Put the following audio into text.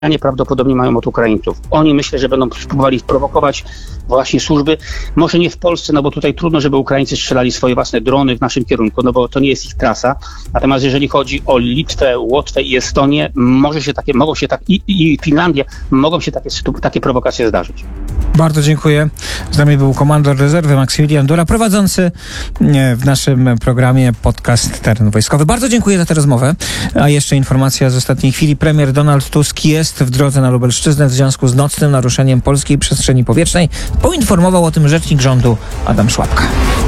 prawdopodobnie mają od Ukraińców. Oni myślę, że będą próbowali prowokować właśnie służby, może nie w Polsce, no bo tutaj trudno, żeby Ukraińcy strzelali swoje własne drony w naszym kierunku, no bo to nie jest ich trasa. Natomiast jeżeli chodzi o Litwę, Łotwę i Estonię, i Finlandię, mogą się takie prowokacje zdarzyć. Bardzo dziękuję. Z nami był komandor rezerwy Maksymilian Dura, prowadzący w naszym programie podcast Teren Wojskowy. Bardzo dziękuję za tę rozmowę. A jeszcze informacja z ostatniej chwili. Premier Donald Tusk jest w drodze na Lubelszczyznę w związku z nocnym naruszeniem polskiej przestrzeni powietrznej. Poinformował o tym rzecznik rządu Adam Szłapka.